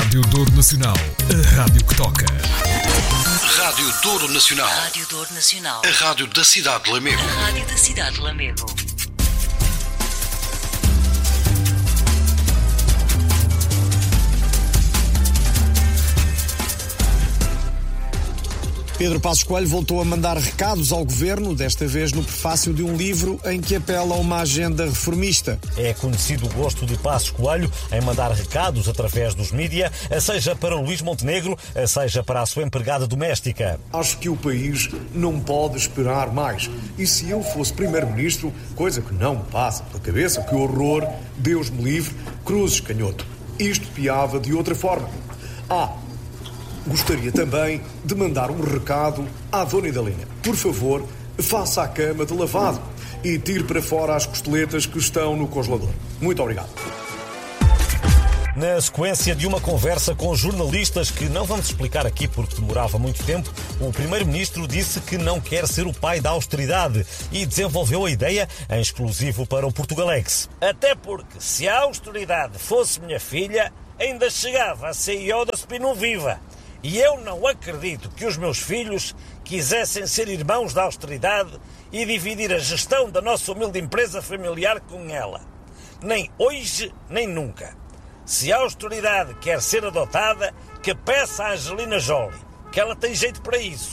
Rádio Douro Nacional, a rádio que toca. Rádio Douro Nacional. Rádio Douro Nacional. A rádio da cidade de Lamego. A rádio da cidade de Lamego. Pedro Passos Coelho voltou a mandar recados ao governo, desta vez no prefácio de um livro em que apela a uma agenda reformista. É conhecido o gosto de Passos Coelho em mandar recados através dos mídia, seja para Luís Montenegro, seja para a sua empregada doméstica. Acho que o país não pode esperar mais. E se eu fosse primeiro-ministro, coisa que não me passa pela cabeça, que horror, Deus me livre, cruzes canhoto. Isto piava de outra forma. Gostaria também de mandar um recado à Dona Idalina. Por favor, faça a cama de lavado e tire para fora as costeletas que estão no congelador. Muito obrigado. Na sequência de uma conversa com jornalistas que não vamos explicar aqui porque demorava muito tempo, o primeiro-ministro disse que não quer ser o pai da austeridade e desenvolveu a ideia em exclusivo para o Portugalex. Até porque, se a austeridade fosse minha filha, ainda chegava a CEO da Spinu Viva. E eu não acredito que os meus filhos quisessem ser irmãos da austeridade e dividir a gestão da nossa humilde empresa familiar com ela. Nem hoje, nem nunca. Se a austeridade quer ser adotada, que peça a Angelina Jolie, que ela tem jeito para isso.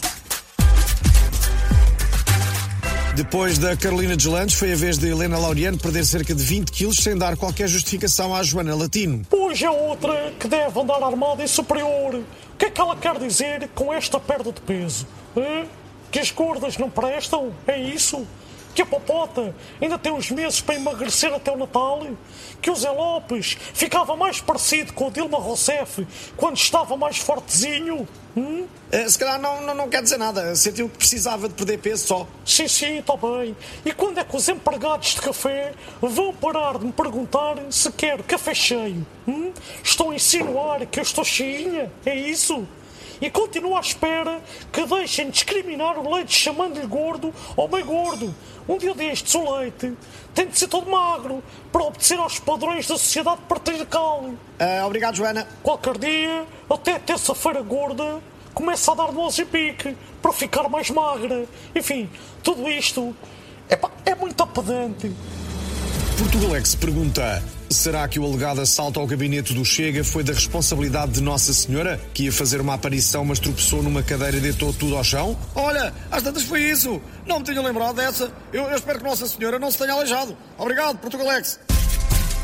Depois da Carolina Deslandes, foi a vez de Helena Laureano perder cerca de 20 quilos sem dar qualquer justificação à Joana Latino. Pois é outra que deve andar armada e superior. O que é que ela quer dizer com esta perda de peso? Que as gordas não prestam? É isso? Que a popota ainda tem uns meses para emagrecer até o Natal? Que o Zé Lopes ficava mais parecido com o Dilma Rousseff quando estava mais fortezinho? Se calhar não quer dizer nada. Sentiu que precisava de perder peso só. Sim, está bem. E quando é que os empregados de café vão parar de me perguntar se quero café cheio? Estão a insinuar que eu estou cheinha? É isso? E continuo à espera que deixem de discriminar o leite chamando-lhe gordo ou meio gordo. Um dia destes o leite tem de ser todo magro para obedecer aos padrões da sociedade patriarcal. Obrigado, Joana. Qualquer dia, até terça-feira gorda, começa a dar no Ozempic para ficar mais magra. Enfim, tudo isto é muito pedante. Portugalex pergunta: será que o alegado assalto ao gabinete do Chega foi da responsabilidade de Nossa Senhora, que ia fazer uma aparição mas tropeçou numa cadeira e deitou tudo ao chão? Olha, às tantas foi isso. Não me tinha lembrado dessa. Eu espero que Nossa Senhora não se tenha aleijado. Obrigado, Portugalex.